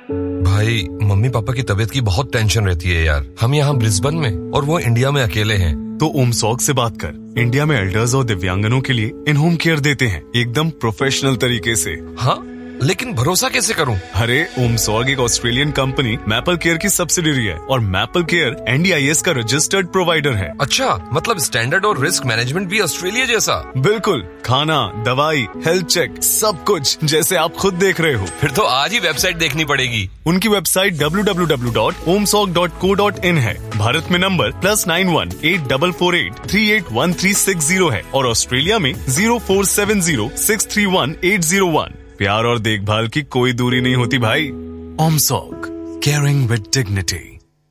भाई, mummy papa की तबीयत की बहुत टेंशन रहती है यार। हम यहाँ ब्रिस्बेन में और वो इंडिया में अकेले हैं। तो उमसॉग से बात कर। इंडिया में एल्डर्स और दिव्यांगनों के लिए इन होम केयर देते हैं, एकदम प्रोफेशनल तरीके से। हाँ, लेकिन भरोसा कैसे करूं? अरे, उमसॉग एक ऑस्ट्रेलियन कंपनी मैपल केयर की सब्सिडियरी है और मैपल केयर NDIS का रजिस्टर्ड प्रोवाइडर है। अच्छा, मतलब स्टैंडर्ड और रिस्क मैनेजमेंट भी ऑस्ट्रेलिया जैसा? बिल्कुल, खाना, दवाई, हेल्थ चेक, सब कुछ जैसे आप खुद देख रहे हो। फिर तो आज ही वेबसाइट देखनी पड़ेगी। उनकी वेबसाइट www.omsog.co.in है। भारत में नंबर +91 8448 381360 है और ऑस्ट्रेलिया में 0470 631 801। प्यार और देखभाल की कोई दूरी नहीं होती भाई। ओमसॉग, केयरिंग विद डिग्निटी।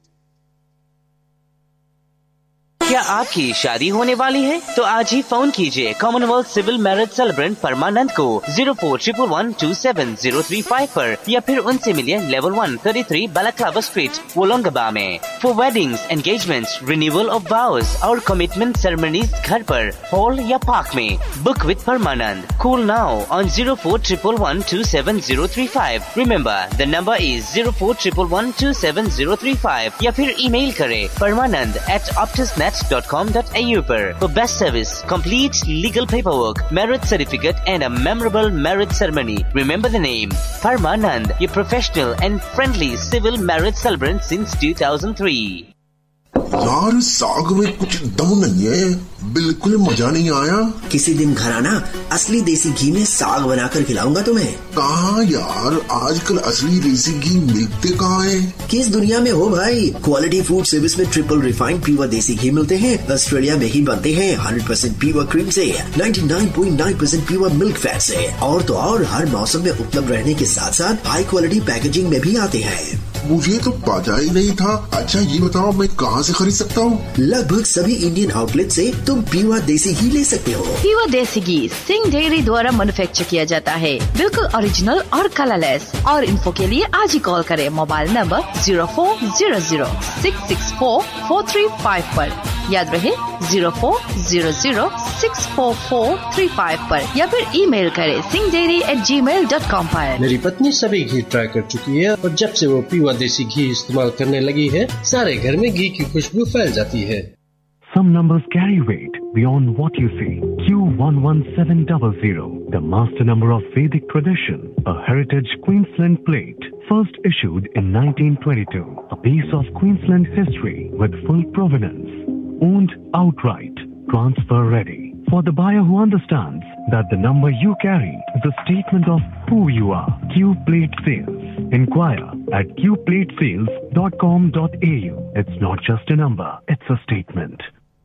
क्या आपकी शादी होने वाली है? तो आज ही फोन कीजिए कॉमनवेल्थ सिविल मैरिज सेलिब्रेंट परमानंद को 0411127035 पर या फिर उनसे मिलिए लेवल 1 33 बालाक्लाबा स्ट्रीट, वोलोंगबा में। For weddings, engagements, renewal of वाउज और कमिटमेंट सेरेमनीज घर पर, हॉल या पार्क में। Book with Parmanand. Call now on 0411127035। Remember, the number is 0411127035 या फिर ईमेल करें permanand@optusnet.com.au पर। For best service, complete legal paperwork, marriage certificate and a memorable marriage ceremony. Remember the name, Parmanand, your professional and friendly civil marriage celebrant since 2003. यार, साग में कुछ दम नहीं है, बिल्कुल मजा नहीं आया। किसी दिन घर आना, असली देसी घी में साग बनाकर खिलाऊंगा तुम्हें। कहाँ यार, आजकल असली देसी घी मिलते कहाँ है? किस दुनिया में हो भाई। क्वालिटी फूड सर्विस में ट्रिपल रिफाइंड प्योर देसी घी मिलते हैं। ऑस्ट्रेलिया में ही बनते हैं 100% प्योर क्रीम से, 99.9% प्योर मिल्क फैट से। और तो और हर मौसम में उपलब्ध रहने के साथ साथ हाई क्वालिटी पैकेजिंग में भी आते हैं। मुझे तो पता ही नहीं था। अच्छा, ये बताओ मैं कहाँ से खरीद सकता हूँ? लगभग सभी इंडियन आउटलेट से तुम प्योर देसी घी ले सकते हो। प्योर देसी घी सिंह डेयरी द्वारा मैन्युफैक्चर किया जाता है, बिल्कुल ओरिजिनल और कलरलेस। और इन्फो के लिए आज ही कॉल करें मोबाइल नंबर 0400664435 पर। याद रहे 0400644355 पर या फिर ईमेल करें singhdairy@gmail.com पर। मेरी पत्नी सभी घी ट्राई कर चुकी है और जब से वो प्योर देसी घी इस्तेमाल करने लगी है, सारे घर में घी की खुशबू फैल जाती है। Some numbers carry weight beyond what you see. Q11700, the master number of Vedic tradition, a heritage Queensland plate, first issued in 1922, a piece of Queensland history with full provenance, owned outright, transfer ready. For the buyer who understands that the number you carry is a statement of who you are. Q Plate Sales. Inquire at qplatesales.com.au. It's not just a number, it's a statement.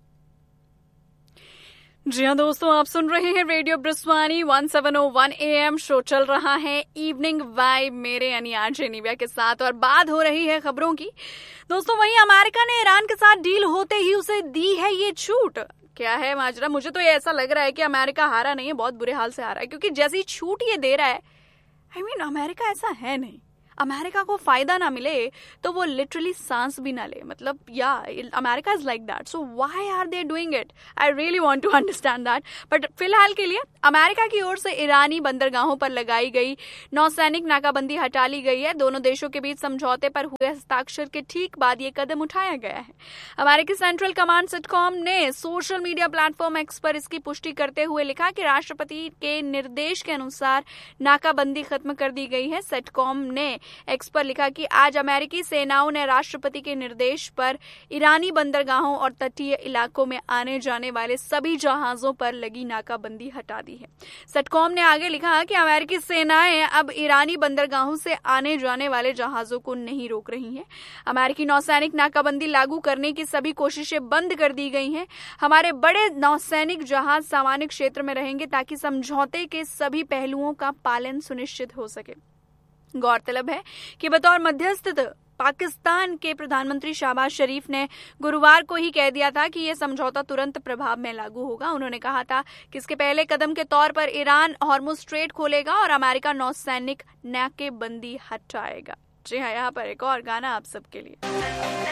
जी हाँ दोस्तों, आप सुन रहे हैं radio ब्रिस्वानी 1701 AM। Show चल रहा है evening vibe मेरे यानी आरजे निव्या के साथ और बात हो रही है खबरों की। दोस्तों, वहीं अमेरिका ने ईरान के साथ डील होते ही उसे दी है ये छूट। क्या है माजरा? मुझे तो ये ऐसा लग रहा है कि अमेरिका हारा नहीं है, बहुत बुरे हाल से हारा है, क्योंकि जैसी छूट ये दे रहा है, अमेरिका ऐसा है नहीं। अमेरिका को फायदा ना मिले तो वो लिटरली सांस भी ना ले। मतलब America is like that. So why are they doing it? I really want to understand that. But फिलहाल के लिए अमेरिका की ओर से ईरानी बंदरगाहों पर लगाई गई नौसैनिक नाकाबंदी हटा ली गई है। दोनों देशों के बीच समझौते पर हुए हस्ताक्षर के ठीक बाद ये कदम उठाया गया है। अमेरिकी सेंट्रल कमांड सेटकॉम ने सोशल मीडिया प्लेटफॉर्म एक्स पर इसकी पुष्टि करते हुए लिखा कि राष्ट्रपति के निर्देश के अनुसार नाकाबंदी खत्म कर दी गई है। सेटकॉम ने एक्स पर लिखा कि आज अमेरिकी सेनाओं ने राष्ट्रपति के निर्देश पर ईरानी बंदरगाहों और तटीय इलाकों में आने जाने वाले सभी जहाजों पर लगी नाकाबंदी हटा दी है। सेटकॉम ने आगे लिखा कि अमेरिकी सेनाएं अब ईरानी बंदरगाहों से आने जाने वाले जहाजों को नहीं रोक रही हैं। अमेरिकी नौसैनिक नाकाबंदी लागू करने की सभी कोशिशें बंद कर दी गई हैं। हमारे बड़े नौसैनिक जहाज सामान्य क्षेत्र में रहेंगे ताकि समझौते के सभी पहलुओं का पालन सुनिश्चित हो सके। गौरतलब है कि बतौर मध्यस्थ पाकिस्तान के प्रधानमंत्री शहबाज शरीफ ने गुरुवार को ही कह दिया था कि यह समझौता तुरंत प्रभाव में लागू होगा। उन्होंने कहा था कि इसके पहले कदम के तौर पर ईरान हॉर्मुज़ स्ट्रेट खोलेगा और अमेरिका नौसैनिक नाकेबंदी हटाएगा। जी हाँ, यहाँ पर एक और गाना आप सबके लिए।